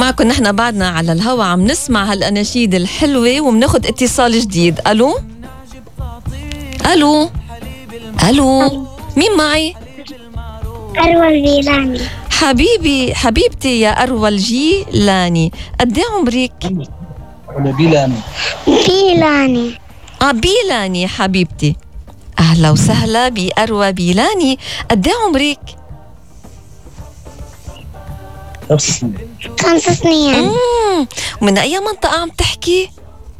معكم نحن بعدنا على الهوا عم نسمع هالأناشيد الحلوة وبناخد اتصال جديد. ألو ألو ألو، مين معي؟ أروى الجيلاني. حبيبتي يا أروى الجيلاني، قد ايه عمرك؟ بيلاني. بيلاني حبيبتي، أهلا وسهلا بأروى بيلاني. قد ايه عمرك؟ 5 سنين. ومن أي منطقة عم تحكي؟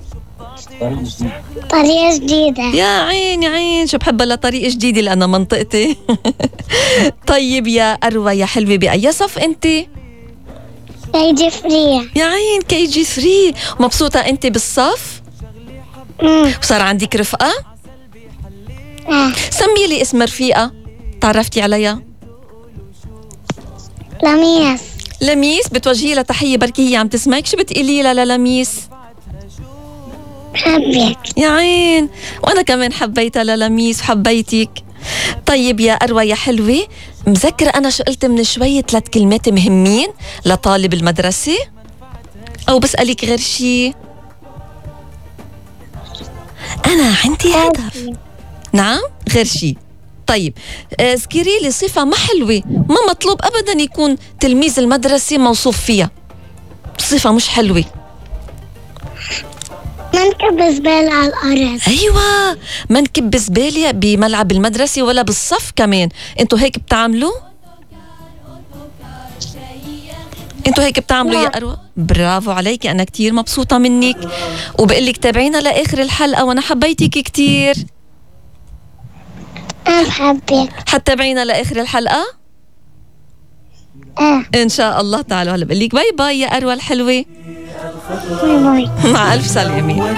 طريقة جديدة. يا عين شو بحبها لطريقة جديدة لأنا منطقتي. طيب يا أروى يا حلوة، بأي صف أنت؟ كيجي فري. يا عين كيجي 3. مبسوطة أنت بالصف؟ وصار عندك رفقة؟ سمي لي اسم رفيقة تعرفتي عليها. لميس. بتوجهي لها تحية، بركي هي عم تسمعك. شو بتقولي لها للميس؟ حبيت. يا عين، وأنا كمان حبيتها للميس وحبيتك. طيب يا أروى يا حلوة، مذكرة أنا شو قلت من شوية 3 كلمات مهمين لطالب المدرسة؟ أو بسألك غير شي؟ أنا عندي هدف. نعم، غير شي. طيب اذكري لي صفة ما حلوة، ما مطلوب أبدا يكون تلميذ المدرسة موصوف فيها، صفة مش حلوة. ما نكب زبالة على الأرض. أيوة، ما نكب زبالة بملعب المدرسة ولا بالصف كمان. انتوا هيك بتعملوا؟ يا أروى؟ برافو عليكي، أنا كتير مبسوطة منك، وبقلك تابعينا لآخر الحلقة وأنا حبيتك كتير. أنا بحبك. حتتابعينا لآخر الحلقة؟ إن شاء الله. تعالوا هلا بقلك باي باي يا أروى الحلوة. باي باي. مع ألف سلامة.